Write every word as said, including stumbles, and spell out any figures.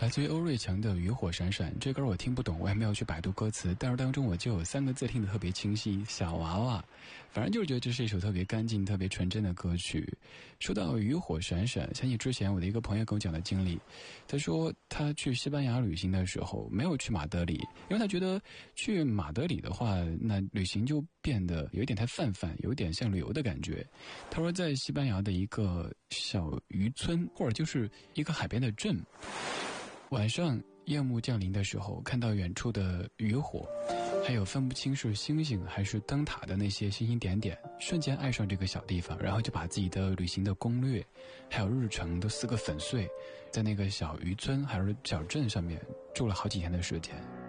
来自于欧瑞强的《渔火闪闪》，这歌我听不懂，我也没有去百度歌词，但是当中我就有三个字听得特别清晰，小娃娃。反正就是觉得这是一首特别干净特别纯真的歌曲。说到渔火闪闪，想起之前我的一个朋友跟我讲的经历，他说他去西班牙旅行的时候没有去马德里，因为他觉得去马德里的话，那旅行就变得有一点太泛泛，有点像旅游的感觉。他说在西班牙的一个小渔村，或者就是一个海边的镇，晚上夜幕降临的时候，看到远处的渔火，还有分不清是星星还是灯塔的那些星星点点，瞬间爱上这个小地方，然后就把自己的旅行的攻略还有日程都撕个粉碎，在那个小渔村还是小镇上面住了好几天的时间。